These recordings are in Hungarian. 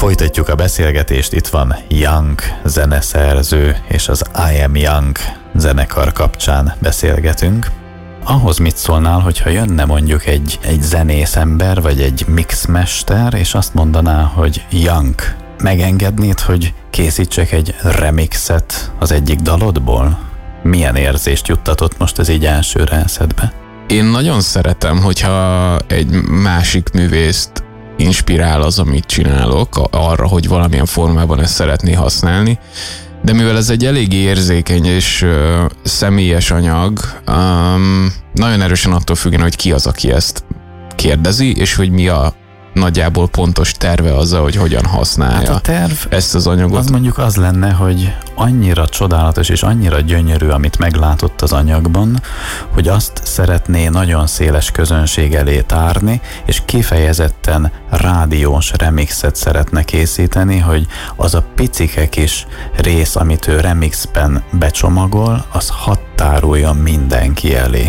Folytatjuk a beszélgetést, itt van Young zeneszerző, és az I Am Young zenekar kapcsán beszélgetünk. Ahhoz mit szólnál, hogyha jönne mondjuk egy zenészember, vagy egy mixmester, és azt mondaná, hogy Young, megengednéd, hogy készítsek egy remixet az egyik dalodból? Milyen érzést juttatott most ez így elsőre eszedbe? Én nagyon szeretem, hogyha egy másik művészt inspirál az, amit csinálok, arra, hogy valamilyen formában ezt szeretné használni, de mivel ez egy elég érzékeny és személyes anyag, nagyon erősen attól függően, hogy ki az, aki ezt kérdezi, és hogy mi a nagyjából pontos terve azzal, hogy hogyan használja hát a terv ezt az anyagot. Az mondjuk az lenne, hogy annyira csodálatos és annyira gyönyörű, amit meglátott az anyagban, hogy azt szeretné nagyon széles közönség elé tárni, és kifejezetten rádiós remixet szeretne készíteni, hogy az a picike kis rész, amit ő remixben becsomagol, az hadd táruljon mindenki elé.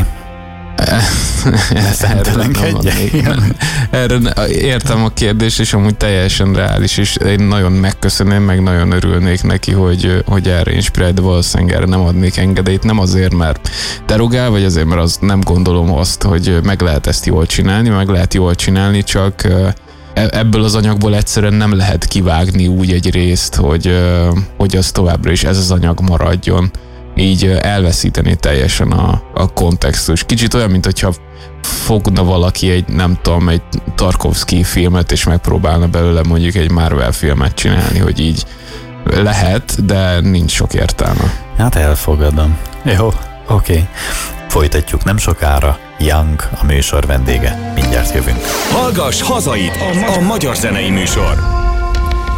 Erre értem a kérdést, és amúgy teljesen reális, és én nagyon megköszönöm, meg nagyon örülnék neki, hogy erre inspirálj, de valószínűleg erre nem adnék engedélyt, nem azért, mert derogál, vagy azért, mert az nem gondolom azt, hogy meg lehet ezt jól csinálni, meg lehet jól csinálni, csak ebből az anyagból egyszerűen nem lehet kivágni úgy egy részt, hogy az továbbra is ez az anyag maradjon. Így elveszíteni teljesen a kontextus. Kicsit olyan, mint hogyha fogna valaki egy Tarkovsky filmet, és megpróbálna belőle mondjuk egy Marvel filmet csinálni, hogy így lehet, de nincs sok értelme. Hát elfogadom. Jó, oké. Folytatjuk nem sokára. Young a műsor vendége. Mindjárt jövünk. Hallgass hazait, a magyar zenei műsor.